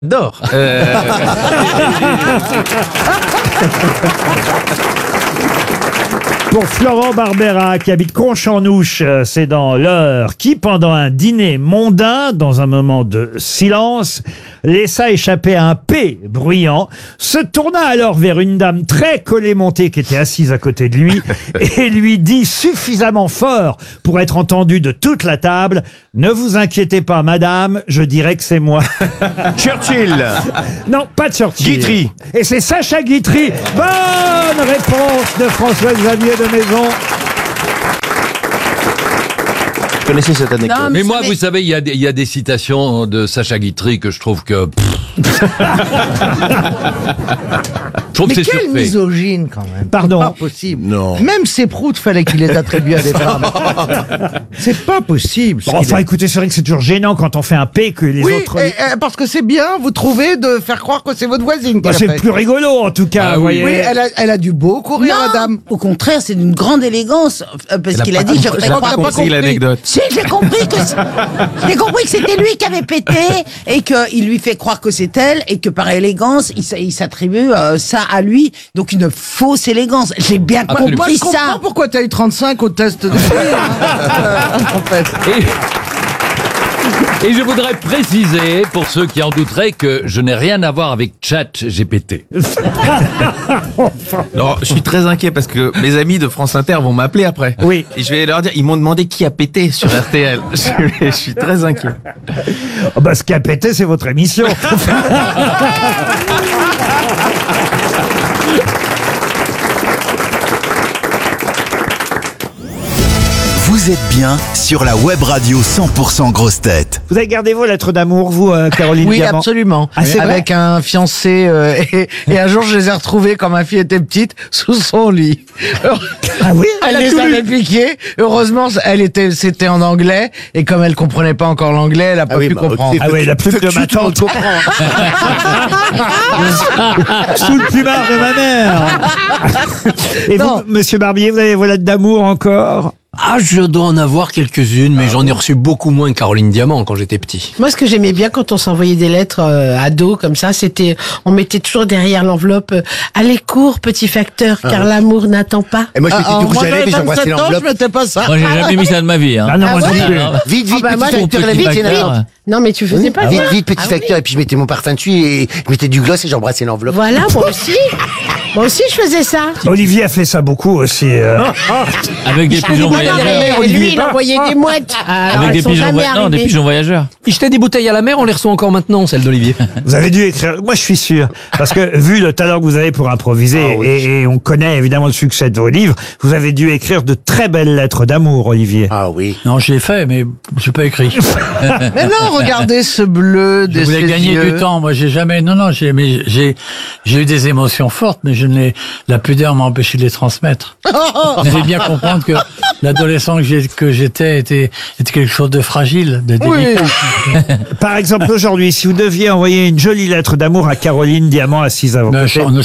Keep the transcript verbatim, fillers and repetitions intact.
D'or. Euh... Pour Florent Barbera, qui habite Conche-en-Ouche, c'est dans l'Eure, qui, pendant un dîner mondain, dans un moment de silence, laissa échapper un P bruyant, se tourna alors vers une dame très collet-montée qui était assise à côté de lui, et lui dit suffisamment fort pour être entendu de toute la table: « Ne vous inquiétez pas, madame, je dirais que c'est moi. » Churchill. Non, pas Churchill. Guitry. Et c'est Sacha Guitry. Bonne réponse de François-Xavier de Maison. Vous connaissez cette anecdote? Non, Mais mais moi, savez- vous savez, il y, a des- il y a des citations de Sacha Guitry que je trouve que... pff, je trouve Mais que c'est quelle surfait. misogyne quand même. Pardon. C'est pas possible. Non. Même ses proutes, fallait qu'il les attribue à des femmes. C'est pas possible. ce Bon, qu'il enfin, a- écoutez, c'est vrai que c'est toujours gênant quand on fait un P que les oui, autres... et- et parce que c'est bien, vous trouvez, de faire croire que c'est votre voisine. Bah, qu'elle a c'est fait. plus rigolo, en tout cas, Ah vous oui. voyez. Oui, elle a, elle a dû beaucoup rire, Non, madame. au contraire, c'est d'une grande élégance, euh, parce Elle a qu'il pas a dit, je compris- ferai elle a croire pas qu'on- compris l'anecdote. Si, j'ai compris que c'est- j'ai compris que c'était lui qui avait pété et qu'il lui fait croire que c'est elle et que par élégance, il, s- il s'attribue euh, ça à lui. Donc une fausse élégance. J'ai bien Absolument. Moi, compris je comprends ça. pourquoi t'as eu trente-cinq au test de en fait. Et, et je voudrais préciser, pour ceux qui en douteraient, que je n'ai rien à voir avec ChatGPT. Alors, je suis très inquiet parce que mes amis de France Inter vont m'appeler après. Oui. Et je vais leur dire, ils m'ont demandé qui a pété sur R T L. Je, je suis très inquiet. Oh, bah, ce qui a pété, c'est votre émission. Vous êtes bien sur la web radio cent pour cent Grosses Têtes. Vous avez gardé vos lettres d'amour, vous, euh, Caroline Oui, Diamant? absolument. Ah, c'est vrai Avec un fiancé, euh, et, et un jour je les ai retrouvés quand ma fille était petite sous son lit. Ah oui, Elle les avait piqués. Heureusement, elle était, c'était en anglais, et comme elle comprenait pas encore l'anglais, elle a pas oui, pu bah, comprendre. Ah oui, la plume de ma tante. Sous le plumard de ma mère. Et vous, Non. monsieur Barbier, vous avez vos lettres d'amour encore? Ah, je dois en avoir quelques-unes, mais j'en ai reçu beaucoup moins que Caroline Diamant quand j'étais petit. Moi, ce que j'aimais bien quand on s'envoyait des lettres euh, à dos comme ça, c'était, on mettait toujours derrière l'enveloppe euh, allez cours, petit facteur, car l'amour n'attend pas. Et moi, je Ah, mettais ah, du rouge moi, à lèvres et j'avais j'embrassais vingt-sept ans, je l'enveloppe. mettais pas ça. Moi, j'ai jamais mis ça de ma vie. Hein. Ah non, moi Ah non ouais. plus. Vite, vite, Ah bah, petit moi, facteur, la petit vite, c'est facteur. énorme. Non, mais tu faisais pas Vite, ça. vite, petit Ah facteur, oui. et puis je mettais mon parfum dessus et je mettais du gloss et j'embrassais l'enveloppe. Voilà, moi aussi. Moi aussi, je faisais ça. Olivier a fait ça beaucoup aussi. euh. Avec des pigeons Ah, voyageurs. mais lui, il envoyait des mouettes. Alors, Avec elles des sont pigeons, jamais voy- non, des arrivées. pigeons voyageurs. Il jetait des bouteilles à la mer, on les reçoit encore maintenant, celles d'Olivier. Vous avez dû écrire. Moi, je suis sûr. Parce que, vu le talent que vous avez pour improviser, Ah oui. et, et on connaît évidemment le succès de vos livres, vous avez dû écrire de très belles lettres d'amour, Olivier. Ah oui. Non, je l'ai fait, mais je n'ai pas écrit. Mais non, regardez ce bleu de Je voulais ses gagner yeux. du temps. Moi, j'ai jamais. Non, non, j'ai, mais j'ai, j'ai eu des émotions fortes, mais je ne les. La pudeur m'a empêché de les transmettre. Vous devez bien comprendre que l'adolescent que, j'ai- que j'étais était, était quelque chose de fragile, de Oui. délicat. Par exemple, aujourd'hui, si vous deviez envoyer une jolie lettre d'amour à Caroline Diamant assise à vos Ne côtés, ch- ne